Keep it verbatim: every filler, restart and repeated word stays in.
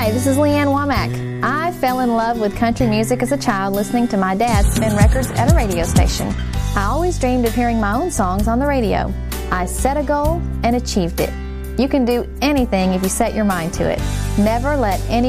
Hi, this is Leanne Womack. I fell in love with country music as a child listening to my dad spin records at a radio station. I always dreamed of hearing my own songs on the radio. I set a goal and achieved it. You can do anything if you set your mind to it. Never let any